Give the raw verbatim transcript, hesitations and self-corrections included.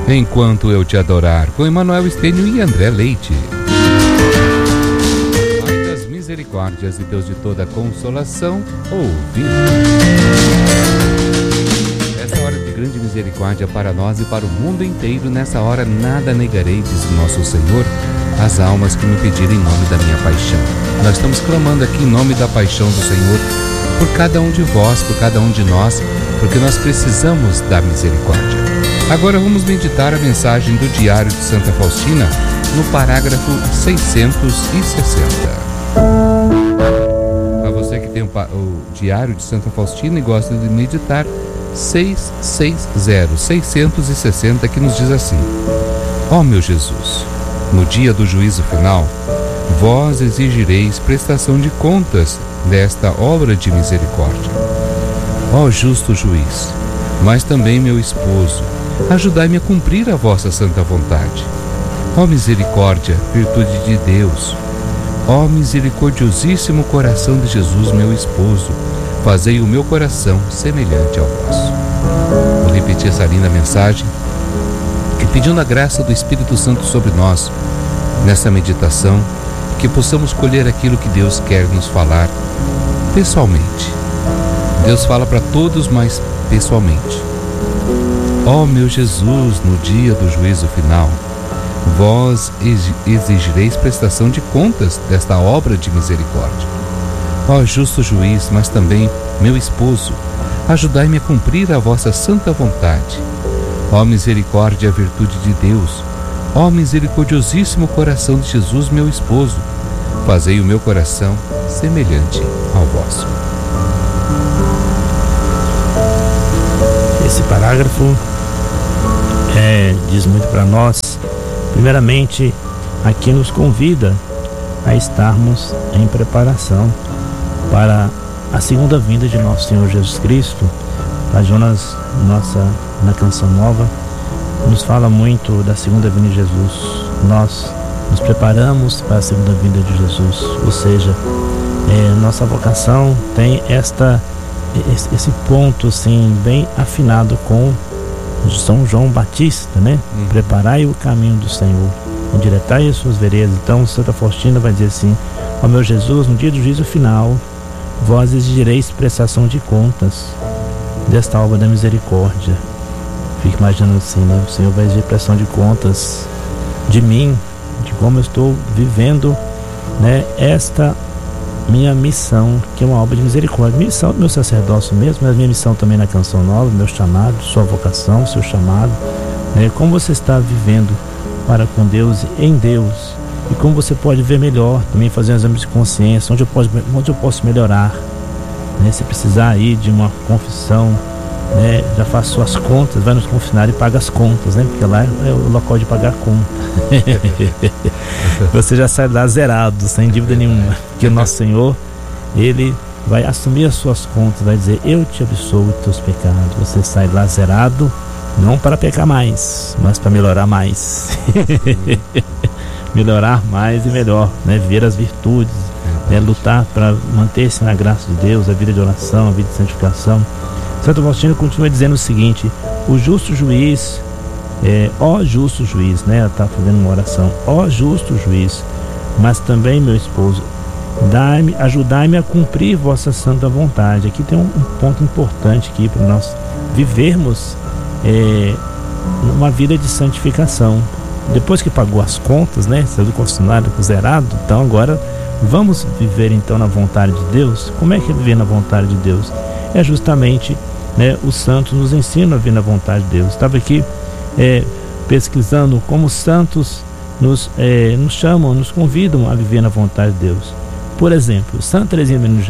Enquanto eu te adorar, com Emanuel Estênio e André Leite. Pai das misericórdias e Deus de toda consolação, ouve. Essa hora de grande misericórdia para nós e para o mundo inteiro. Nessa hora nada negarei, diz o nosso Senhor, as almas que me pedirem em nome da minha paixão. Nós estamos clamando aqui em nome da paixão do Senhor, por cada um de vós, por cada um de nós, porque nós precisamos da misericórdia. Agora vamos meditar a mensagem do Diário de Santa Faustina, no parágrafo seiscentos e sessenta. Para você que tem o, o Diário de Santa Faustina e gosta de meditar, seiscentos e sessenta, seiscentos e sessenta, que nos diz assim: ó meu Jesus, no dia do juízo final, vós exigireis prestação de contas desta obra de misericórdia. Ó justo juiz, mas também meu esposo, ajudai-me a cumprir a vossa santa vontade. Ó misericórdia, virtude de Deus, ó misericordiosíssimo coração de Jesus, meu esposo, fazei o meu coração semelhante ao vosso. Vou repetir essa linda mensagem, que pedindo a graça do Espírito Santo sobre nós, nessa meditação, que possamos colher aquilo que Deus quer nos falar pessoalmente. Deus fala para todos, mas pessoalmente. Ó meu Jesus, no dia do juízo final, vós exigireis prestação de contas desta obra de misericórdia. Ó justo juiz, mas também meu esposo, ajudai-me a cumprir a vossa santa vontade. Ó misericórdia, virtude de Deus, ó misericordiosíssimo coração de Jesus, meu esposo, fazei o meu coração semelhante ao vosso. Esse parágrafo é, diz muito para nós. Primeiramente, aqui nos convida a estarmos em preparação para a segunda vinda de nosso Senhor Jesus Cristo. A Jonas, nossa, na Canção Nova, nos fala muito da segunda vinda de Jesus. Nós nos preparamos para a segunda vinda de Jesus, ou seja, é, nossa vocação tem esta, esse, esse ponto assim, bem afinado com São João Batista, né? Uhum. Preparai o caminho do Senhor, endireitai as suas veredas. Então Santa Faustina vai dizer assim: ó meu Jesus, no dia do juízo final, vós exigireis prestação de contas desta obra da misericórdia. Fico imaginando assim, né? O Senhor vai exigir prestação de contas de mim, de como eu estou vivendo, né, esta minha missão, que é uma obra de misericórdia. Missão do meu sacerdócio mesmo, mas minha missão também na Canção Nova, meu chamado, sua vocação, seu chamado, né? Como você está vivendo para com Deus e em Deus, e como você pode ver melhor, também fazer um exame de consciência, onde eu posso, onde eu posso melhorar, né? Se precisar aí de uma confissão, né, já faz suas contas, vai nos confessionários e paga as contas, né? Porque lá é o local de pagar conta. Você já sai lá zerado, sem dívida nenhuma, porque o nosso Senhor, Ele vai assumir as suas contas, vai dizer: eu te absolvo os teus pecados. Você sai lá zerado, não para pecar mais, mas para melhorar mais. Melhorar mais e melhor, né? Ver as virtudes, né? Lutar para manter-se na graça de Deus, a vida de oração, a vida de santificação. Santo Faustina continua dizendo o seguinte: o justo juiz, é, ó justo juiz, né? Ela está fazendo uma oração: ó justo juiz, mas também meu esposo, dai-me, ajudai-me a cumprir vossa santa vontade. Aqui tem um, um ponto importante aqui para nós vivermos é, uma vida de santificação. Depois que pagou as contas, né? Saiu do confessionário zerado, então agora vamos viver então na vontade de Deus. Como é que é viver na vontade de Deus? É justamente, né, os santos nos ensinam a viver na vontade de Deus. Estava aqui é, pesquisando como os santos nos, é, nos chamam, nos convidam a viver na vontade de Deus. Por exemplo, Santa Teresinha do Menino